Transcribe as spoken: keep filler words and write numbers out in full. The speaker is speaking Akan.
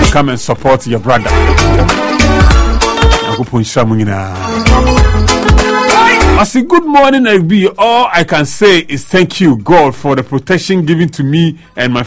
come and support your brother. I say good morning, L B. All I can say is thank you, God, for the protection given to me and my